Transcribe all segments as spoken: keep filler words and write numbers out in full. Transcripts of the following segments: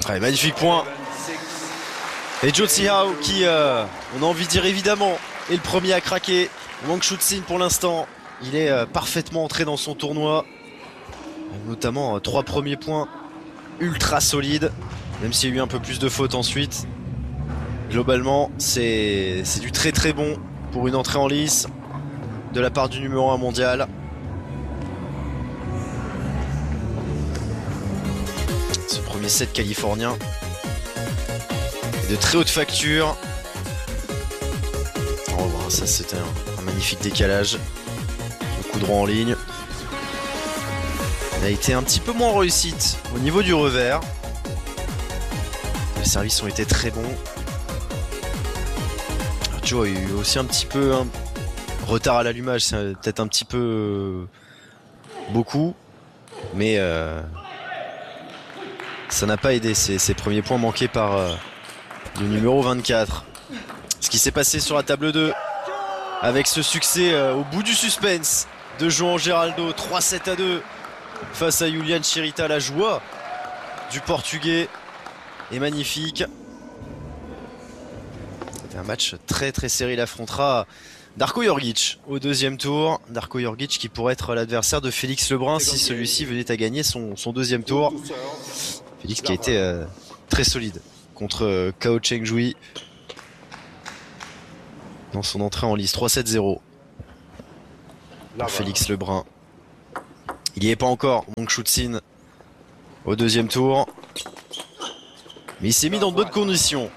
Ouais, magnifique point. Et Zhou Zhihao qui, euh, on a envie de dire évidemment, est le premier à craquer. Wang Chuqin pour l'instant, il est euh, parfaitement entré dans son tournoi. Notamment euh, trois premiers points ultra solides, même s'il y a eu un peu plus de fautes ensuite. Globalement, c'est du très très bon pour une entrée en lice de la part du numéro un mondial. Ce premier set californien est de très haute facture. Oh, bah, ça c'était un, un magnifique décalage. Le coup droit en ligne. Il a été un petit peu moins réussite au niveau du revers. Les services ont été très bons. Joe a eu aussi un petit peu un retard à l'allumage, c'est peut-être un petit peu euh, beaucoup, mais euh, ça n'a pas aidé ces, ces premiers points manqués par euh, le numéro vingt-quatre. Ce qui s'est passé sur la table deux avec ce succès euh, au bout du suspense de João Geraldo, trois sept à deux face à Julian Chirita. La joie du Portugais est magnifique. Un match très très serré. Il affrontera Darko Jorgic au deuxième tour. Darko Jorgic qui pourrait être l'adversaire de Félix Lebrun si celui-ci venait à gagner son, son deuxième tour. Félix qui a été euh, très solide contre euh, Cao Cheng-Jui dans son entrée en lice. Trois sept zéro pour Félix Lebrun. Il n'y est pas encore, Wang Chuqin au deuxième tour, mais il s'est mis dans de bonnes conditions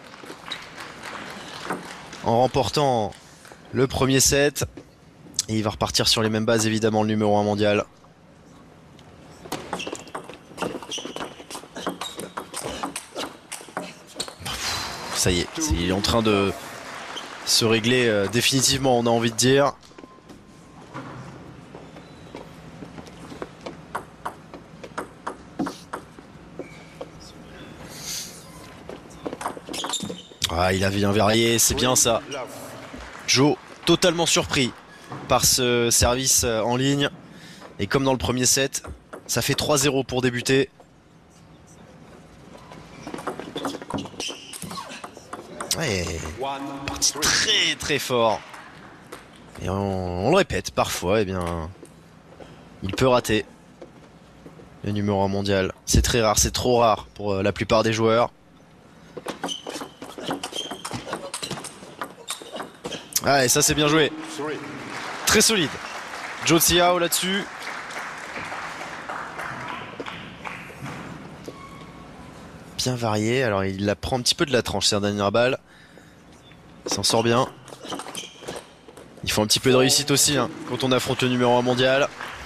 en remportant le premier set. Et il va repartir sur les mêmes bases, évidemment, le numéro un mondial. Ça y est, il est en train de se régler euh, définitivement, on a envie de dire. Ah, il a bien varié, c'est bien ça. Joe, totalement surpris par ce service en ligne. Et comme dans le premier set, ça fait trois zéro pour débuter. Ouais, parti très très fort. Et on, on le répète, parfois, eh bien, il peut rater le numéro un mondial. C'est très rare, c'est trop rare pour la plupart des joueurs. Ah, et ça c'est bien joué. Très solide. Zhou Zhihao là-dessus. Bien varié. Alors il la prend un petit peu de la tranche, cette dernière balle. Il s'en sort bien. Il faut un petit peu de réussite aussi hein, quand on affronte le numéro un mondial.